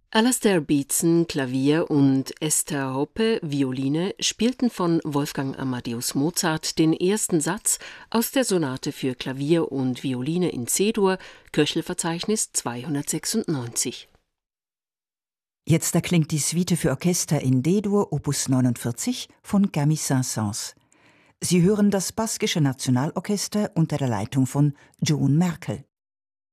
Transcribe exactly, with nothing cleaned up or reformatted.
Alastair Beetson Klavier und Esther Hoppe Violine spielten von Wolfgang Amadeus Mozart den ersten Satz aus der Sonate für Klavier und Violine in C-Dur, Köchelverzeichnis zweihundertsechsundneunzig. Jetzt erklingt die Suite für Orchester in D-Dur Opus neunundvierzig von Camille Saint-Saëns. Sie hören das Baskische Nationalorchester unter der Leitung von Joan Merkel.